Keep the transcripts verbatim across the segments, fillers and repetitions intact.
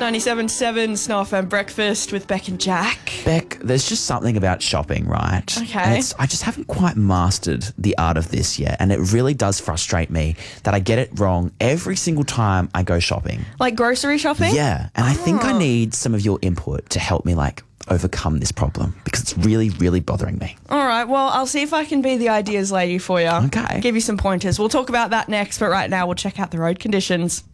ninety-seven point seven Snow F M Breakfast with Beck and Jack. Beck, there's just something about shopping, right? Okay. And it's, I just haven't quite mastered the art of this yet. And it really does frustrate me that I get it wrong every single time I go shopping. Like grocery shopping? Yeah. And I think I need some of your input to help me, like, overcome this problem because it's really, really bothering me. All right, well, I'll see if I can be the ideas lady for you. Okay. Give you some pointers. We'll talk about that next, but right now we'll check out the road conditions.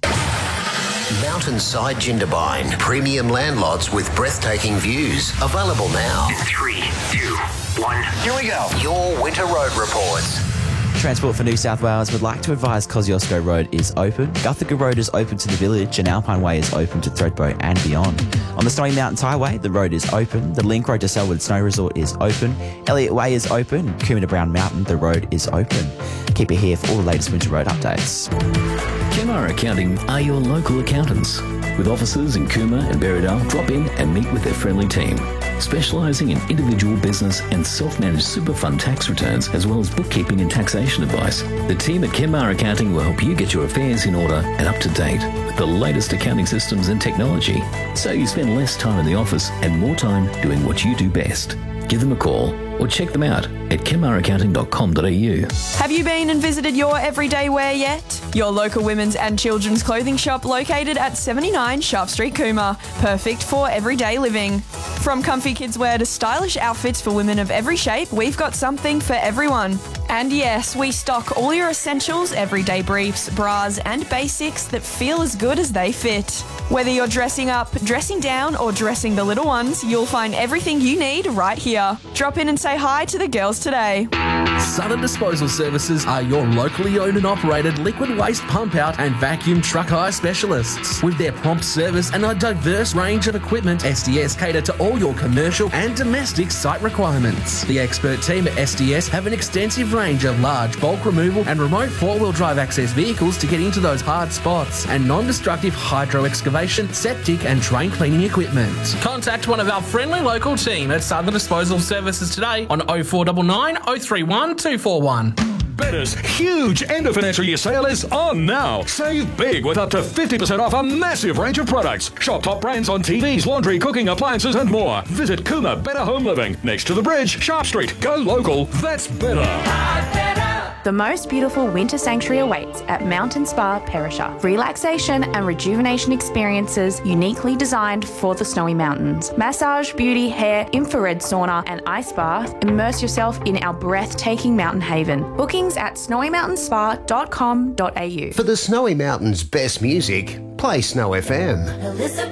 Mountainside Jindabyne. Premium land lots with breathtaking views. Available now. Three, two, one. Here we go. Your winter road reports. Transport for New South Wales would like to advise Kosciuszko Road is open, Guthaga Road is open to the village, and Alpine Way is open to Thredbo and beyond. On the Snowy Mountains Highway, the road is open, the Link Road to Selwood Snow Resort is open, Elliott Way is open, and Coomera to Brown Mountain, the road is open. Keep it here for all the latest winter road updates. Kemar Accounting are your local accountants. With offices in Coomera and Berrydale, drop in and meet with their friendly team. Specialising in individual business and self-managed super fund tax returns, as well as bookkeeping and taxation advice, the team at Kemar Accounting will help you get your affairs in order and up to date with the latest accounting systems and technology, so you spend less time in the office and more time doing what you do best. Give them a call or check them out at kemar accounting dot com dot a u. Have you been and visited your everyday wear yet? Your local women's and children's clothing shop located at seventy-nine Sharp Street, Coomera. Perfect for everyday living. From comfy kids wear to stylish outfits for women of every shape, we've got something for everyone. And yes, we stock all your essentials, everyday briefs, bras and basics that feel as good as they fit. Whether you're dressing up, dressing down or dressing the little ones, you'll find everything you need right here. Drop in and say hi to the girls today. Southern Disposal Services are your locally owned and operated liquid waste pump out and vacuum truck hire specialists. With their prompt service and a diverse range of equipment, S D S cater to all your commercial and domestic site requirements. The expert team at S D S have an extensive range of large bulk removal and remote four-wheel drive access vehicles to get into those hard spots, and non-destructive hydro excavation, septic and drain cleaning equipment. Contact one of our friendly local team at Southern Disposal Services today on oh four nine nine, oh three one, two four one. Better's huge end of financial year sale is on now. Save big with up to fifty percent off a massive range of products. Shop top brands on T Vs, laundry, cooking, appliances and more. Visit Coomera Better Home Living, next to the bridge, Sharp Street. Go local, that's better. The most beautiful winter sanctuary awaits at Mountain Spa Perisher. Relaxation and rejuvenation experiences uniquely designed for the snowy mountains. Massage, beauty, hair, infrared sauna and ice bath. Immerse yourself in our breathtaking mountain haven. Bookings at snowy mountain spa dot com dot a u. For the Snowy Mountains' best music, play Snow F M.